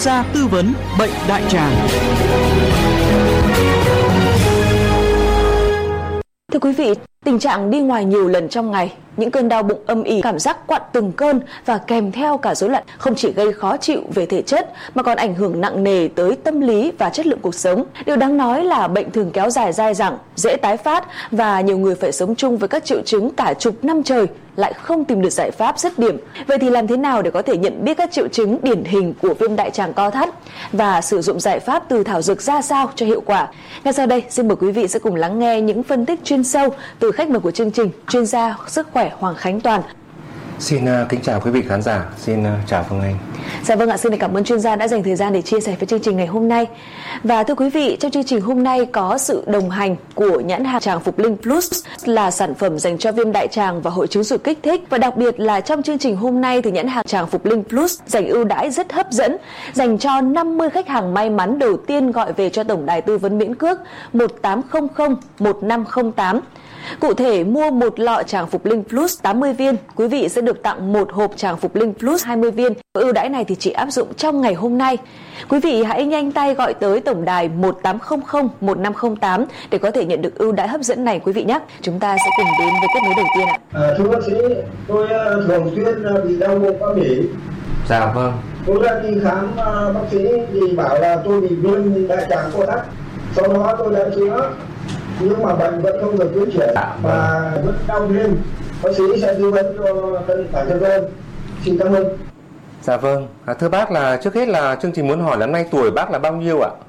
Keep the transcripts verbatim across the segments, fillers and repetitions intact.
gia tư vấn bệnh đại tràng. Thưa quý vị, tình trạng đi ngoài nhiều lần trong ngày, những cơn đau bụng âm ỉ, cảm giác quặn từng cơn và kèm theo cả rối loạn không chỉ gây khó chịu về thể chất mà còn ảnh hưởng nặng nề tới tâm lý và chất lượng cuộc sống. Điều đáng nói là bệnh thường kéo dài dai dẳng, dễ tái phát và nhiều người phải sống chung với các triệu chứng cả chục năm trời lại không tìm được giải pháp dứt điểm. Vậy thì làm thế nào để có thể nhận biết các triệu chứng điển hình của viêm đại tràng co thắt và sử dụng giải pháp từ thảo dược ra sao cho hiệu quả? Ngay sau đây, xin mời quý vị sẽ cùng lắng nghe những phân tích chuyên sâu từ khách mời của chương trình, chuyên gia sức khỏe Hoàng Khánh Toàn. Xin uh, kính chào quý vị khán giả, xin uh, chào Phương Anh. Dạ vâng ạ, xin cảm ơn chuyên gia đã dành thời gian để chia sẻ với chương trình ngày hôm nay. Và thưa quý vị, trong chương trình hôm nay có sự đồng hành của nhãn hàng Tràng Phục Linh Plus là sản phẩm dành cho viêm đại tràng và hội chứng ruột kích thích. Và đặc biệt là trong chương trình hôm nay thì nhãn hàng Tràng Phục Linh Plus dành ưu đãi rất hấp dẫn dành cho năm mươi khách hàng may mắn đầu tiên gọi về cho tổng đài tư vấn miễn cước một tám không không một năm không tám. Cụ thể, mua một lọ Tràng Phục Linh Plus tám mươi viên, quý vị sẽ được tặng một hộp Tràng Phục Linh Plus hai mươi viên. Ưu đãi này thì chỉ áp dụng trong ngày hôm nay. Quý vị hãy nhanh tay gọi tới tổng đài một tám không không một năm không tám để có thể nhận được ưu đãi hấp dẫn này quý vị nhé. Chúng ta sẽ cùng đến với kết nối đầu tiên ạ. À, thưa bác sĩ, tôi thường xuyên bị đau bụng âm ỉ. Dạ vâng. Tôi đã đi khám uh, bác sĩ thì bảo là tôi bị viêm đại tràng co thắt. Sau đó tôi đã chữa nhưng mà bệnh vẫn không được tiến triển và vẫn đau thêm. Bác sĩ sẽ tư vấn cho tất cả cho tôi. Xin cảm ơn. Dạ vâng. À, thưa bác, là trước hết là chương trình muốn hỏi là năm nay tuổi bác là bao nhiêu ạ?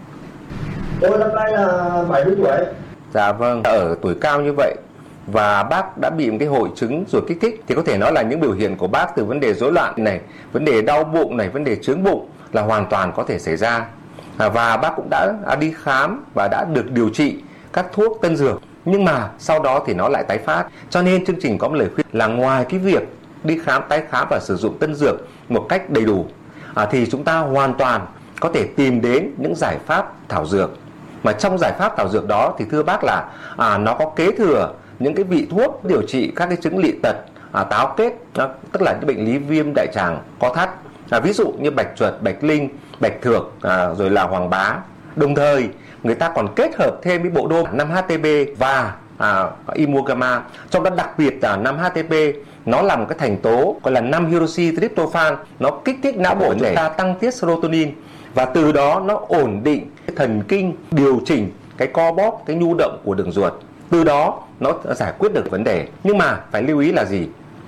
Tôi năm nay là bảy mươi tuổi. Dạ vâng. Ở tuổi cao như vậy và bác đã bị một cái hội chứng ruột kích thích thì có thể nói là những biểu hiện của bác từ vấn đề rối loạn này, vấn đề đau bụng này, vấn đề chướng bụng là hoàn toàn có thể xảy ra. À, và bác cũng đã, đã đi khám và đã được điều trị các thuốc tân dược, nhưng mà sau đó thì nó lại tái phát. Cho nên chương trình có một lời khuyên là ngoài cái việc đi khám, tái khám và sử dụng tân dược một cách đầy đủ à, thì chúng ta hoàn toàn có thể tìm đến những giải pháp thảo dược. Mà trong giải pháp thảo dược đó thì thưa bác là à, nó có kế thừa những cái vị thuốc điều trị các cái chứng lị tật, à, táo kết, à, tức là những bệnh lý viêm đại tràng co thắt, à, ví dụ như bạch chuột, bạch linh, bạch thược, à, rồi là hoàng bá. Đồng thời người ta còn kết hợp thêm với bộ đô năm H T P và à, Imogama, trong đó đặc biệt là năm H T P nó là một cái thành tố gọi là năm hydroxytryptophan, nó kích thích não bộ chúng ta tăng tiết serotonin và từ đó nó ổn định thần kinh, điều chỉnh cái co bóp, cái nhu động của đường ruột, từ đó nó giải quyết được vấn đề. Nhưng mà phải lưu ý là gì?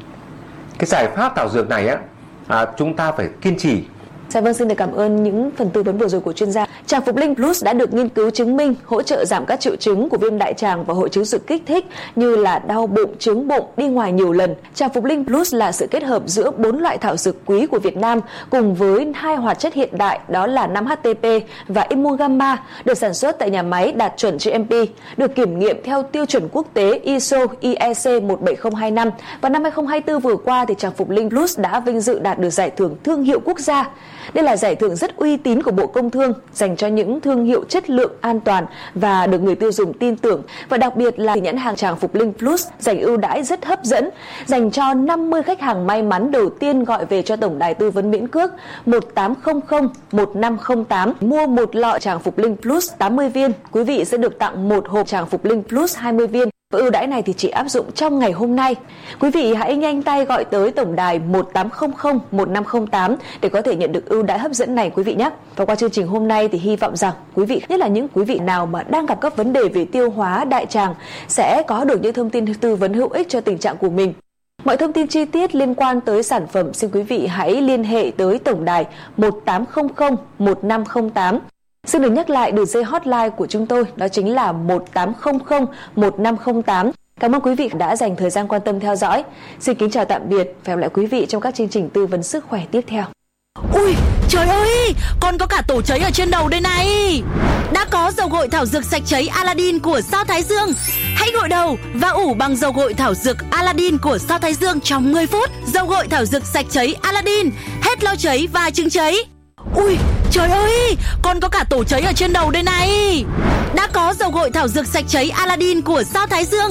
Cái giải pháp thảo dược này á à, chúng ta phải kiên trì. Dạ vâng, xin được cảm ơn những phần tư vấn vừa rồi của chuyên gia. Tràng Phục Linh Plus đã được nghiên cứu chứng minh hỗ trợ giảm các triệu chứng của viêm đại tràng và hội chứng ruột kích thích như là đau bụng, chướng bụng, đi ngoài nhiều lần. Tràng Phục Linh Plus là sự kết hợp giữa bốn loại thảo dược quý của Việt Nam cùng với hai hoạt chất hiện đại đó là năm H T P và Imogama, được sản xuất tại nhà máy đạt chuẩn G M P, được kiểm nghiệm theo tiêu chuẩn quốc tế I S O I E C một bảy không hai năm và năm hai không hai tư vừa qua thì Tràng Phục Linh Plus đã vinh dự đạt được giải thưởng thương hiệu quốc gia. Đây là giải thưởng rất uy tín của Bộ Công Thương dành cho những thương hiệu chất lượng an toàn và được người tiêu dùng tin tưởng. Và đặc biệt là nhãn hàng Tràng Phục Linh Plus dành ưu đãi rất hấp dẫn dành cho năm mươi khách hàng may mắn đầu tiên gọi về cho tổng đài tư vấn miễn cước một tám không không một năm không tám. Mua một lọ Tràng Phục Linh Plus tám mươi viên, quý vị sẽ được tặng một hộp Tràng Phục Linh Plus hai mươi viên. Và ưu đãi này thì chỉ áp dụng trong ngày hôm nay. Quý vị hãy nhanh tay gọi tới tổng đài một tám không không một năm không tám để có thể nhận được ưu đãi hấp dẫn này quý vị nhé. Và qua chương trình hôm nay thì hy vọng rằng quý vị, nhất là những quý vị nào mà đang gặp các vấn đề về tiêu hóa, đại tràng sẽ có được những thông tin tư vấn hữu ích cho tình trạng của mình. Mọi thông tin chi tiết liên quan tới sản phẩm xin quý vị hãy liên hệ tới tổng đài một tám không không một năm không tám. Xin được nhắc lại đường dây hotline của chúng tôi, đó chính là một tám không không một năm không tám. Cảm ơn quý vị đã dành thời gian quan tâm theo dõi. Xin kính chào tạm biệt và hẹn gặp lại quý vị trong các chương trình tư vấn sức khỏe tiếp theo. Ui, trời ơi, con có cả tổ cháy ở trên đầu đây này. Đã có dầu gội thảo dược sạch cháy Aladdin của Sao Thái Dương. Hãy gội đầu và ủ bằng dầu gội thảo dược Aladdin của Sao Thái Dương trong mười phút. Dầu gội thảo dược sạch cháy Aladdin, hết lo cháy và chứng cháy. Ui, trời ơi, con có cả tổ cháy ở trên đầu đây này. Đã có dầu gội thảo dược sạch cháy Aladdin của Sao Thái Dương.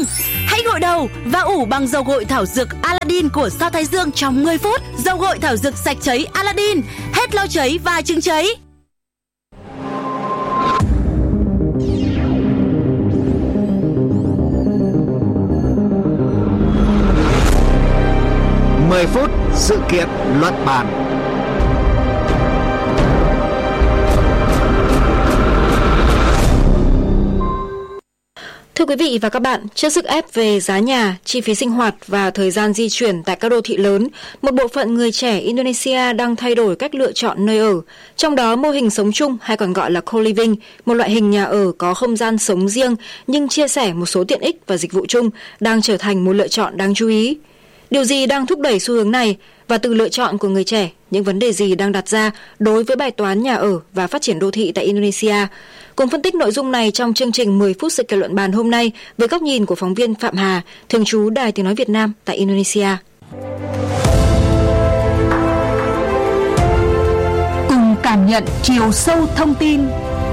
Hãy gội đầu và ủ bằng dầu gội thảo dược Aladdin của Sao Thái Dương trong mười phút. Dầu gội thảo dược sạch cháy Aladdin, hết lau cháy và chứng cháy. mười phút sự kiện luận bàn. Thưa quý vị và các bạn, trước sức ép về giá nhà, chi phí sinh hoạt và thời gian di chuyển tại các đô thị lớn, một bộ phận người trẻ Indonesia đang thay đổi cách lựa chọn nơi ở. Trong đó, mô hình sống chung hay còn gọi là co-living, một loại hình nhà ở có không gian sống riêng nhưng chia sẻ một số tiện ích và dịch vụ chung, đang trở thành một lựa chọn đáng chú ý. Điều gì đang thúc đẩy xu hướng này? Và từ lựa chọn của người trẻ, những vấn đề gì đang đặt ra đối với bài toán nhà ở và phát triển đô thị tại Indonesia? Cùng phân tích nội dung này trong chương trình mười phút sự kiện luận bàn hôm nay với góc nhìn của phóng viên Phạm Hà, thường trú Đài Tiếng nói Việt Nam tại Indonesia. Cùng cảm nhận chiều sâu thông tin.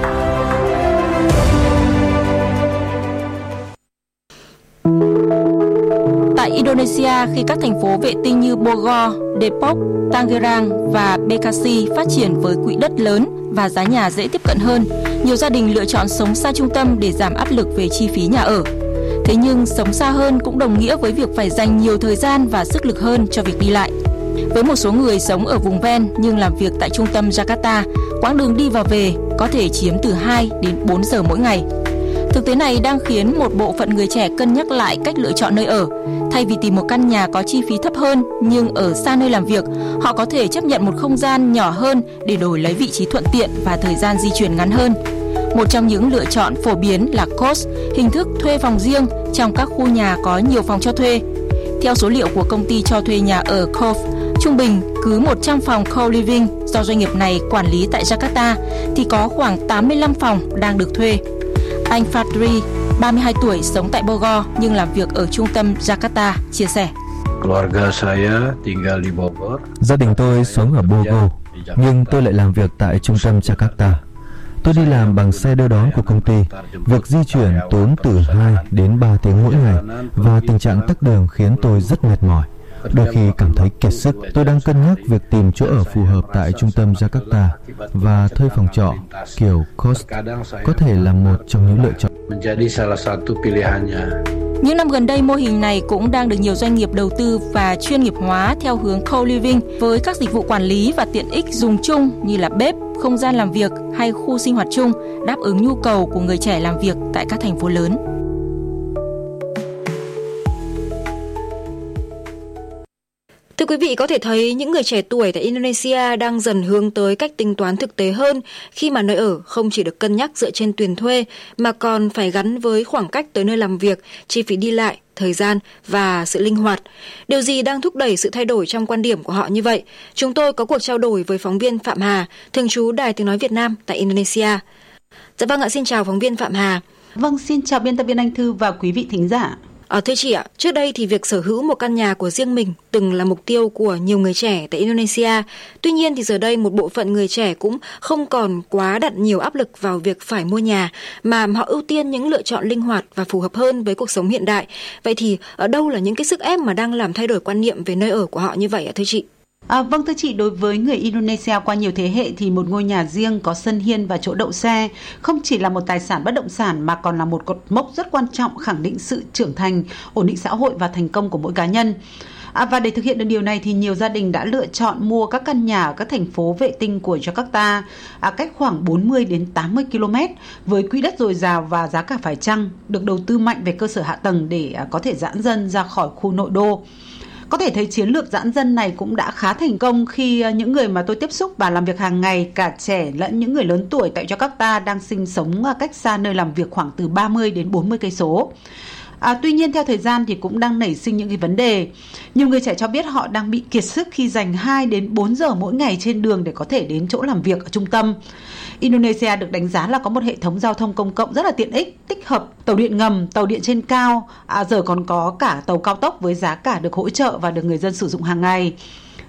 Tại Indonesia, khi các thành phố vệ tinh như Bogor, Depok, Tangerang và Bekasi phát triển với quỹ đất lớn và giá nhà dễ tiếp cận hơn, nhiều gia đình lựa chọn sống xa trung tâm để giảm áp lực về chi phí nhà ở. Thế nhưng sống xa hơn cũng đồng nghĩa với việc phải dành nhiều thời gian và sức lực hơn cho việc đi lại. Với một số người sống ở vùng ven nhưng làm việc tại trung tâm Jakarta, quãng đường đi và về có thể chiếm từ hai đến bốn giờ mỗi ngày. Thực tế này đang khiến một bộ phận người trẻ cân nhắc lại cách lựa chọn nơi ở. Thay vì tìm một căn nhà có chi phí thấp hơn nhưng ở xa nơi làm việc, họ có thể chấp nhận một không gian nhỏ hơn để đổi lấy vị trí thuận tiện và thời gian di chuyển ngắn hơn. Một trong những lựa chọn phổ biến là kos, hình thức thuê phòng riêng trong các khu nhà có nhiều phòng cho thuê. Theo số liệu của công ty cho thuê nhà ở Cove, trung bình cứ một trăm phòng co-living do doanh nghiệp này quản lý tại Jakarta thì có khoảng tám mươi lăm phòng đang được thuê. Anh Fadri, ba mươi hai tuổi, sống tại Bogor nhưng làm việc ở trung tâm Jakarta, chia sẻ. Gia đình tôi sống ở Bogor, nhưng tôi lại làm việc tại trung tâm Jakarta. Tôi đi làm bằng xe đưa đón của công ty. Việc di chuyển tốn từ hai đến ba tiếng mỗi ngày và tình trạng tắc đường khiến tôi rất mệt mỏi. Đôi khi cảm thấy kiệt sức. Tôi đang cân nhắc việc tìm chỗ ở phù hợp tại trung tâm Jakarta và thuê phòng trọ kiểu kos có thể là một trong những lựa chọn. Những năm gần đây, mô hình này cũng đang được nhiều doanh nghiệp đầu tư và chuyên nghiệp hóa theo hướng co-living với các dịch vụ quản lý và tiện ích dùng chung như là bếp, không gian làm việc hay khu sinh hoạt chung, đáp ứng nhu cầu của người trẻ làm việc tại các thành phố lớn. Thưa quý vị, có thể thấy những người trẻ tuổi tại Indonesia đang dần hướng tới cách tính toán thực tế hơn khi mà nơi ở không chỉ được cân nhắc dựa trên tiền thuê mà còn phải gắn với khoảng cách tới nơi làm việc, chi phí đi lại, thời gian và sự linh hoạt. Điều gì đang thúc đẩy sự thay đổi trong quan điểm của họ như vậy? Chúng tôi có cuộc trao đổi với phóng viên Phạm Hà, thường trú Đài Tiếng nói Việt Nam tại Indonesia. Dạ vâng ạ, xin chào phóng viên Phạm Hà. Vâng, xin chào biên tập viên Anh Thư và quý vị thính giả. À, thưa chị ạ, trước đây thì việc sở hữu một căn nhà của riêng mình từng là mục tiêu của nhiều người trẻ tại Indonesia. Tuy nhiên thì giờ đây một bộ phận người trẻ cũng không còn quá đặt nhiều áp lực vào việc phải mua nhà, mà họ ưu tiên những lựa chọn linh hoạt và phù hợp hơn với cuộc sống hiện đại. Vậy thì ở đâu là những cái sức ép mà đang làm thay đổi quan niệm về nơi ở của họ như vậy ạ thưa chị? À, vâng thưa chị, đối với người Indonesia qua nhiều thế hệ thì một ngôi nhà riêng có sân hiên và chỗ đậu xe không chỉ là một tài sản bất động sản mà còn là một cột mốc rất quan trọng khẳng định sự trưởng thành, ổn định xã hội và thành công của mỗi cá nhân. À, và để thực hiện được điều này thì nhiều gia đình đã lựa chọn mua các căn nhà ở các thành phố vệ tinh của Jakarta à, cách khoảng bốn mươi đến tám mươi ki lô mét với quỹ đất dồi dào và giá cả phải chăng, được đầu tư mạnh về cơ sở hạ tầng để à, có thể giãn dân ra khỏi khu nội đô. Có thể thấy chiến lược giãn dân này cũng đã khá thành công khi những người mà tôi tiếp xúc và làm việc hàng ngày, cả trẻ lẫn những người lớn tuổi tại Jakarta đang sinh sống cách xa nơi làm việc khoảng từ ba mươi đến bốn mươi cây số. À, tuy nhiên theo thời gian thì cũng đang nảy sinh những cái vấn đề. Nhiều người trẻ cho biết họ đang bị kiệt sức khi dành hai đến bốn giờ mỗi ngày trên đường để có thể đến chỗ làm việc ở trung tâm. Indonesia được đánh giá là có một hệ thống giao thông công cộng rất là tiện ích, tích hợp tàu điện ngầm, tàu điện trên cao, à, giờ còn có cả tàu cao tốc với giá cả được hỗ trợ và được người dân sử dụng hàng ngày.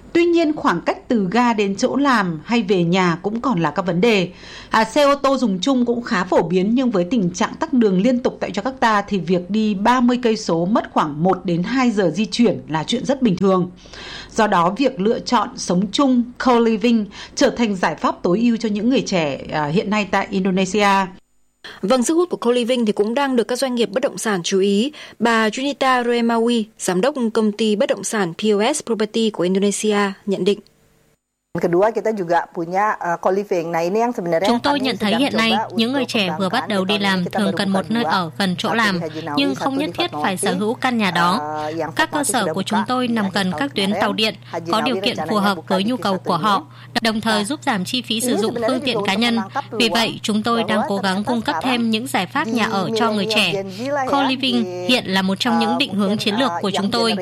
Tuy nhiên, khoảng cách từ ga đến chỗ làm hay về nhà cũng còn là các vấn đề. À, xe ô tô dùng chung cũng khá phổ biến, nhưng với tình trạng tắc đường liên tục tại Jakarta thì việc đi ba mươi cây số mất khoảng một đến hai giờ di chuyển là chuyện rất bình thường. Do đó, việc lựa chọn sống chung, co-living trở thành giải pháp tối ưu cho những người trẻ à, hiện nay tại Indonesia. Vâng, sức hút của co-living thì cũng đang được các doanh nghiệp bất động sản chú ý. Bà Junita Remawi, giám đốc công ty bất động sản pê o ét Property của Indonesia, nhận định. Chúng tôi nhận thấy hiện nay, những người trẻ vừa bắt đầu đi làm thường cần một nơi ở gần chỗ làm, nhưng không nhất thiết phải sở hữu căn nhà đó. Các cơ sở của chúng tôi nằm gần các tuyến tàu điện, có điều kiện phù hợp với nhu cầu của họ, đồng thời giúp giảm chi phí sử dụng phương tiện cá nhân. Vì vậy, chúng tôi đang cố gắng cung cấp thêm những giải pháp nhà ở cho người trẻ. Co-living hiện là một trong những định hướng chiến lược của chúng tôi.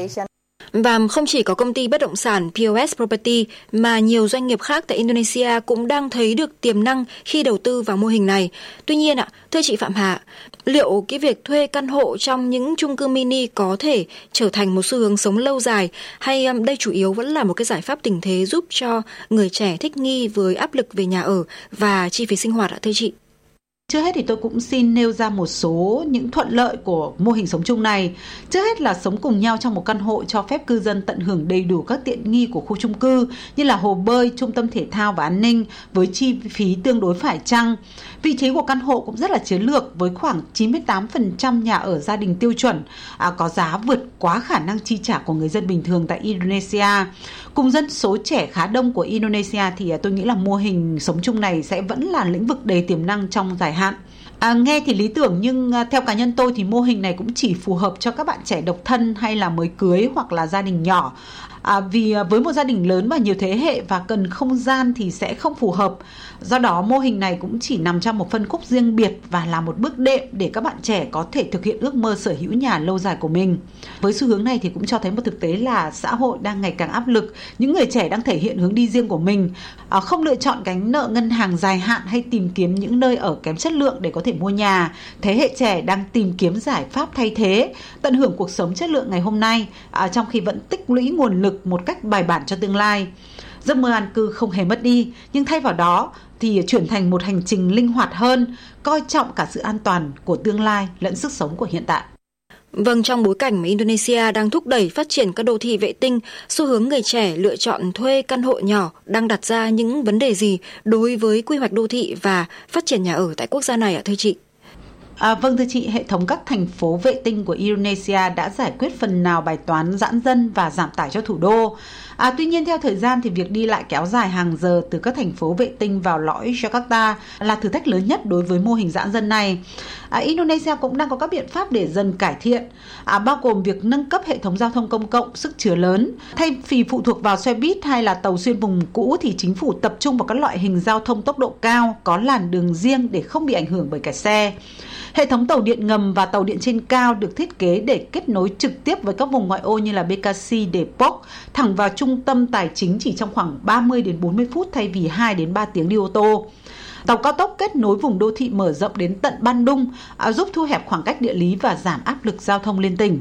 Và không chỉ có công ty bất động sản pê o ét Property mà nhiều doanh nghiệp khác tại Indonesia cũng đang thấy được tiềm năng khi đầu tư vào mô hình này. Tuy nhiên ạ, thưa chị Phạm Hà, liệu cái việc thuê căn hộ trong những chung cư mini có thể trở thành một xu hướng sống lâu dài, hay đây chủ yếu vẫn là một cái giải pháp tình thế giúp cho người trẻ thích nghi với áp lực về nhà ở và chi phí sinh hoạt ạ thưa chị? Trước hết thì tôi cũng xin nêu ra một số những thuận lợi của mô hình sống chung này. Trước hết là sống cùng nhau trong một căn hộ cho phép cư dân tận hưởng đầy đủ các tiện nghi của khu chung cư như là hồ bơi, trung tâm thể thao và an ninh với chi phí tương đối phải chăng. Vị trí của căn hộ cũng rất là chiến lược với khoảng chín mươi tám phần trăm nhà ở gia đình tiêu chuẩn à, có giá vượt quá khả năng chi trả của người dân bình thường tại Indonesia. Cùng dân số trẻ khá đông của Indonesia thì tôi nghĩ là mô hình sống chung này sẽ vẫn là lĩnh vực đầy tiềm năng trong dài hạn. À, nghe thì lý tưởng nhưng à, theo cá nhân tôi thì mô hình này cũng chỉ phù hợp cho các bạn trẻ độc thân hay là mới cưới hoặc là gia đình nhỏ. À, vì với một gia đình lớn và nhiều thế hệ và cần không gian thì sẽ không phù hợp. Do đó mô hình này cũng chỉ nằm trong một phân khúc riêng biệt và là một bước đệm để các bạn trẻ có thể thực hiện ước mơ sở hữu nhà lâu dài của mình. Với xu hướng này thì cũng cho thấy một thực tế là xã hội đang ngày càng áp lực. Những người trẻ đang thể hiện hướng đi riêng của mình, à, không lựa chọn gánh nợ ngân hàng dài hạn hay tìm kiếm những nơi ở kém chất lượng để có thể mua nhà. Thế hệ trẻ đang tìm kiếm giải pháp thay thế, tận hưởng cuộc sống chất lượng ngày hôm nay, à, trong khi vẫn tích lũy nguồn lực một cách bài bản cho tương lai. Giấc mơ an cư không hề mất đi, nhưng thay vào đó thì chuyển thành một hành trình linh hoạt hơn, coi trọng cả sự an toàn của tương lai lẫn sức sống của hiện tại. Vâng, trong bối cảnh mà Indonesia đang thúc đẩy phát triển các đô thị vệ tinh, xu hướng người trẻ lựa chọn thuê căn hộ nhỏ đang đặt ra những vấn đề gì đối với quy hoạch đô thị và phát triển nhà ở tại quốc gia này ạ thưa chị? À, vâng thưa chị, hệ thống các thành phố vệ tinh của Indonesia đã giải quyết phần nào bài toán giãn dân và giảm tải cho thủ đô. À, tuy nhiên theo thời gian thì việc đi lại kéo dài hàng giờ từ các thành phố vệ tinh vào lõi Jakarta là thử thách lớn nhất đối với mô hình giãn dân này. À, Indonesia cũng đang có các biện pháp để dần cải thiện, à, bao gồm việc nâng cấp hệ thống giao thông công cộng sức chứa lớn. Thay vì phụ thuộc vào xe buýt hay là tàu xuyên vùng cũ thì chính phủ tập trung vào các loại hình giao thông tốc độ cao, có làn đường riêng để không bị ảnh hưởng bởi kẹt xe. Hệ thống tàu điện ngầm và tàu điện trên cao được thiết kế để kết nối trực tiếp với các vùng ngoại ô như là Bekasi, Depok, thẳng vào trung tâm tài chính chỉ trong khoảng ba mươi đến bốn mươi phút thay vì hai đến ba tiếng đi ô tô. Tàu cao tốc kết nối vùng đô thị mở rộng đến tận Bandung, à, giúp thu hẹp khoảng cách địa lý và giảm áp lực giao thông liên tỉnh.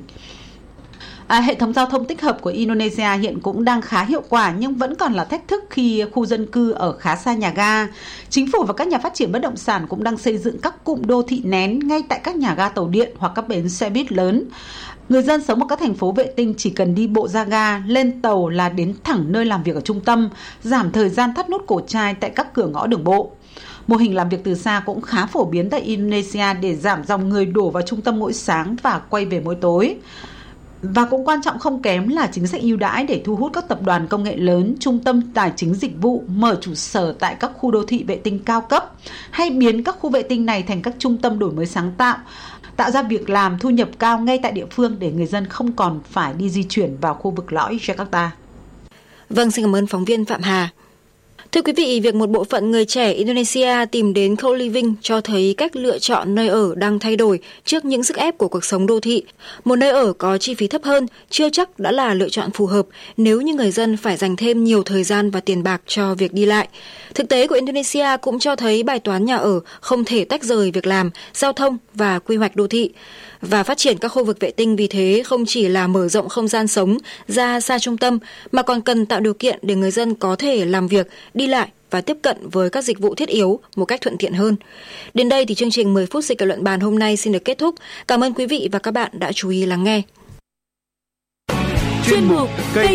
À, hệ thống giao thông tích hợp của Indonesia hiện cũng đang khá hiệu quả nhưng vẫn còn là thách thức khi khu dân cư ở khá xa nhà ga. Chính phủ và các nhà phát triển bất động sản cũng đang xây dựng các cụm đô thị nén ngay tại các nhà ga tàu điện hoặc các bến xe buýt lớn. Người dân sống ở các thành phố vệ tinh chỉ cần đi bộ ra ga, lên tàu là đến thẳng nơi làm việc ở trung tâm, giảm thời gian thắt nút cổ trai tại các cửa ngõ đường bộ. Mô hình làm việc từ xa cũng khá phổ biến tại Indonesia để giảm dòng người đổ vào trung tâm mỗi sáng và quay về mỗi tối. Và cũng quan trọng không kém là chính sách ưu đãi để thu hút các tập đoàn công nghệ lớn, trung tâm tài chính dịch vụ mở trụ sở tại các khu đô thị vệ tinh cao cấp hay biến các khu vệ tinh này thành các trung tâm đổi mới sáng tạo, tạo ra việc làm thu nhập cao ngay tại địa phương để người dân không còn phải đi di chuyển vào khu vực lõi Jakarta. Vâng, xin cảm ơn phóng viên Phạm Hà. Thưa quý vị, việc một bộ phận người trẻ Indonesia tìm đến co-living cho thấy cách lựa chọn nơi ở đang thay đổi trước những sức ép của cuộc sống đô thị. Một nơi ở có chi phí thấp hơn chưa chắc đã là lựa chọn phù hợp nếu như người dân phải dành thêm nhiều thời gian và tiền bạc cho việc đi lại. Thực tế của Indonesia cũng cho thấy bài toán nhà ở không thể tách rời việc làm, giao thông và quy hoạch đô thị. Và phát triển các khu vực vệ tinh vì thế không chỉ là mở rộng không gian sống ra xa trung tâm mà còn cần tạo điều kiện để người dân có thể làm việc, đi lại và tiếp cận với các dịch vụ thiết yếu một cách thuận tiện hơn. Đến đây thì chương trình mười phút dịch ở luận bàn hôm nay xin được kết thúc. Cảm ơn quý vị và các bạn đã chú ý lắng nghe. Chuyên mục Cây